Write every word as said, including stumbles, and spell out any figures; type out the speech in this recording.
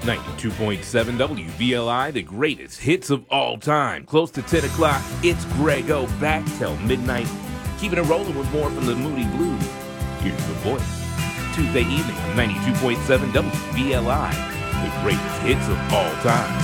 ninety-two point seven W V L I, the greatest hits of all time. Close to ten o'clock, it's Grego back till midnight. Keeping it rolling with more from the Moody Blues. Here's the voice. Tuesday evening on ninety-two point seven W V L I, the greatest hits of all time.